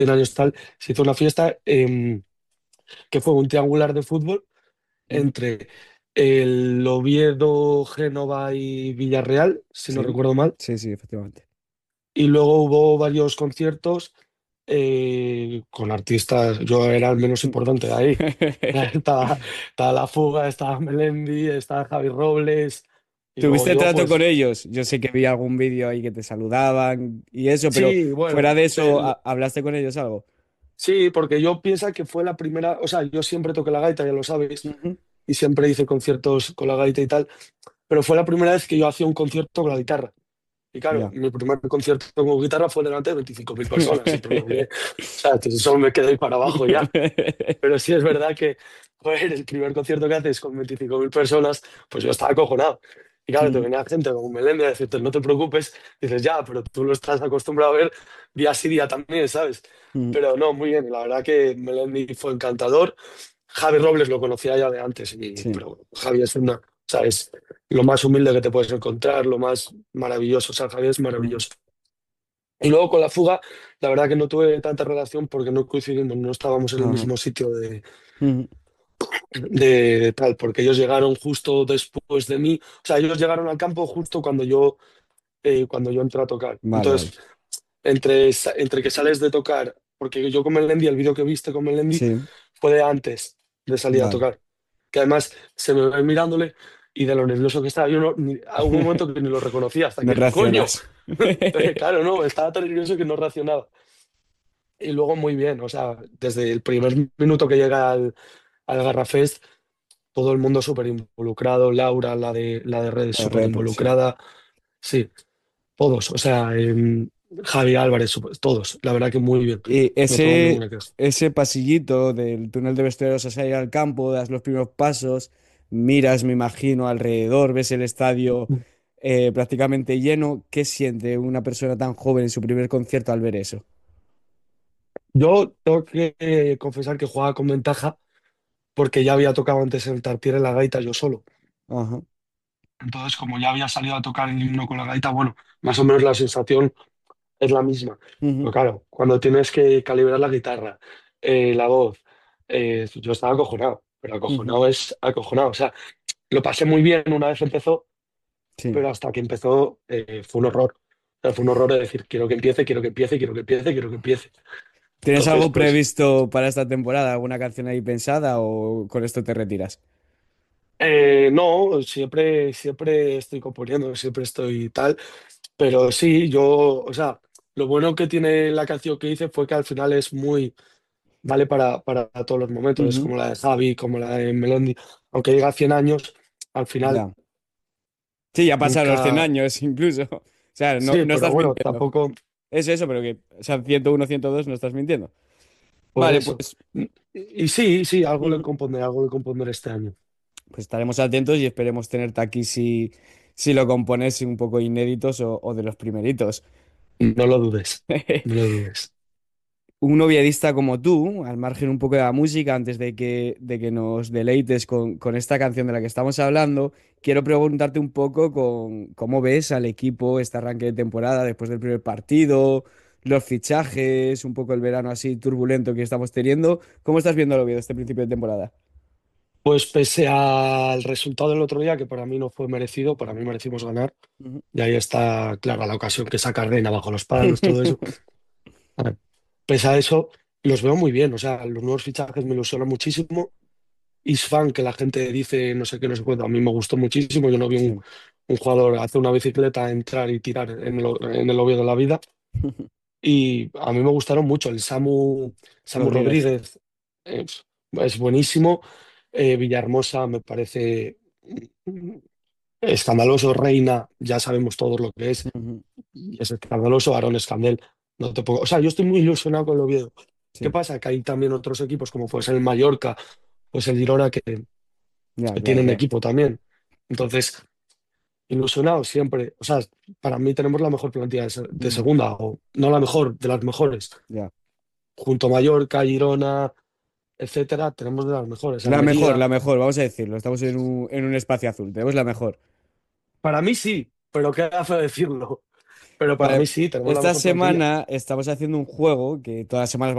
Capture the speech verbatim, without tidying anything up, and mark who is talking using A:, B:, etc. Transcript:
A: cien años tal, se hizo una fiesta em, que fue un triangular de fútbol
B: Ujú.
A: entre el Oviedo, Génova y Villarreal, si no
B: Sí,
A: recuerdo mal.
B: sí, sí, efectivamente.
A: Y luego hubo varios conciertos eh, con artistas, yo era el menos importante de ahí. Estaba, estaba La Fuga, estaba Melendi, estaba Javi Robles, y luego
B: ¿Tuviste
A: yo,
B: trato con
A: pues,
B: ellos? Yo sé que vi algún vídeo ahí que te saludaban y eso, pero
A: sí,
B: fuera
A: bueno,
B: de eso,
A: el-
B: ¿ha- ¿hablaste con ellos algo?
A: sí, porque yo pienso que fue la primera, o sea, yo siempre toqué la gaita, ya lo sabes,
B: Ujú.
A: y siempre hice conciertos con la gaita y tal, pero fue la primera vez que yo hacía un concierto con la guitarra. Y claro,
B: Ya.
A: mi primer concierto con guitarra fue delante de veinticinco mil personas y prolongué. O sea, entonces solo me quedé ahí para abajo ya. Pero sí es verdad que, joder, el primer concierto que haces con veinticinco mil personas, pues yo estaba acojonado. Y claro, te
B: Ujú.
A: venía gente como Melendi a decirte, no te preocupes. Dices, ya, pero tú lo estás acostumbrado a ver día sí día también, ¿sabes?
B: Ujú.
A: Pero no, muy bien. La verdad que Melendi fue encantador. Javi Robles lo conocía ya de antes, y,
B: Sí.
A: pero Javi es una, o sea, es lo más humilde que te puedes encontrar, lo más maravilloso. O sea, Javi es
B: Ujú.
A: maravilloso. Y luego con la fuga, la verdad que no tuve tanta relación porque no coincidimos, no estábamos en el
B: Ajá.
A: mismo sitio de,
B: Ujú.
A: de tal, porque ellos llegaron justo después de mí. O sea, ellos llegaron al campo justo cuando yo, eh, cuando yo entré a tocar.
B: Vale, vale.
A: Entonces, entre, sa- entre que sales de tocar, porque yo con Melendi, el vídeo que viste con Melendi
B: Sí,
A: fue de antes de salir a
B: vale.
A: tocar. Que además se me ve mirándole y de lo nervioso que estaba, yo no, ni- hubo un momento que ni lo reconocía hasta
B: No
A: que, coño,
B: reaccionas.
A: claro, no, estaba tan nervioso que no reaccionaba. Y luego muy bien, o sea, desde el primer minuto que llega al, al Garrafest, todo el mundo súper involucrado, Laura, la de, la de redes,
B: La
A: súper
B: red, sí.
A: involucrada, sí, todos, o sea, em, Javi Álvarez, súper- todos, la verdad que muy bien,
B: Y
A: no tengo
B: ese,
A: ninguna queja.
B: ese pasillito del túnel de vestuarios a salir al campo, das los primeros pasos, miras, me imagino, alrededor, ves el estadio eh, prácticamente lleno. ¿Qué siente una persona tan joven en su primer concierto al ver eso?
A: Yo tengo que eh, confesar que jugaba con ventaja porque ya había tocado antes el Tartiere en la gaita yo solo.
B: Ajá.
A: Entonces, como ya había salido a tocar el himno con la gaita, bueno, más o menos la sensación es la misma. Pero
B: Ujú.
A: claro, cuando tienes que calibrar la guitarra, eh, la voz, eh, yo estaba acojonado, pero
B: Ujú.
A: acojonado es acojonado. O sea, lo pasé muy bien una vez empezó,
B: Sí.
A: pero hasta que empezó eh, fue un horror. O sea, fue un horror de decir, quiero que empiece, quiero que empiece, quiero que empiece, quiero que empiece.
B: ¿Tienes
A: Entonces,
B: algo
A: pues,
B: previsto para esta temporada? ¿Alguna canción ahí pensada o con esto te retiras?
A: eh, no, siempre, siempre estoy componiendo, siempre estoy tal. Pero sí, yo, o sea, lo bueno que tiene la canción que hice fue que al final es muy, vale para, para todos los momentos, es
B: Ujú.
A: como la de Javi, como la de Melendi, aunque diga cien años, al final
B: Ya. Sí, ya pasaron los cien
A: nunca,
B: años incluso. O sea, no,
A: sí,
B: no
A: pero
B: estás
A: bueno,
B: mintiendo.
A: tampoco,
B: Es eso, pero que, o sea, ciento uno, ciento dos, no estás mintiendo.
A: por
B: Vale,
A: eso.
B: pues,
A: Y, y sí, sí, algo le
B: ujú,
A: compondré, algo le compondré este año.
B: pues estaremos atentos y esperemos tenerte aquí si, si lo compones un poco inéditos o, o de los primeritos.
A: No lo dudes, no lo dudes.
B: Un noviadista como tú, al margen un poco de la música, antes de que, de que nos deleites con, con esta canción de la que estamos hablando, quiero preguntarte un poco con cómo ves al equipo este arranque de temporada después del primer partido, los fichajes, un poco el verano así turbulento que estamos teniendo. ¿Cómo estás viendo el Oviedo este principio de temporada?
A: Pues pese al resultado del otro día, que para mí no fue merecido, para mí merecimos ganar,
B: Ujú.
A: y ahí está clara la ocasión que saca Reina bajo los palos, todo eso. A ver, pese a eso, los veo muy bien, o sea, los nuevos fichajes me ilusionan muchísimo. Isfan, que la gente dice no sé qué, no sé cuánto, a mí me gustó muchísimo. Yo no vi un,
B: Sí.
A: un jugador hacer una bicicleta, entrar y tirar en el, en el Oviedo de la vida. Y a mí me gustaron mucho. El Samu, Samu
B: Rodríguez.
A: Rodríguez eh, es buenísimo. Eh, Villahermosa me parece mm, escandaloso. Reina, ya sabemos todos lo que es.
B: Ujú.
A: Y es escandaloso. Aaron Escandel, no te puedo... O sea, yo estoy muy ilusionado con el Oviedo. ¿Qué
B: Sí,
A: pasa? Que hay también otros equipos, como puede ser el Mallorca, pues el Girona, que
B: ya,
A: que
B: claro,
A: tienen
B: claro.
A: equipo también. Entonces, ilusionados siempre. O sea, para mí tenemos la mejor plantilla de, se- de
B: Ujú.
A: segunda, o no la mejor, de las mejores.
B: Ya.
A: Junto a Mallorca, Girona, etcétera, tenemos de las mejores.
B: La mejor,
A: Almería,
B: la mejor, vamos a decirlo. Estamos en un, en un espacio azul. Tenemos la mejor.
A: para mí sí, pero queda feo decirlo. Pero para
B: Vale,
A: mí sí, tenemos la
B: esta
A: mejor plantilla.
B: semana estamos haciendo un juego que todas las semanas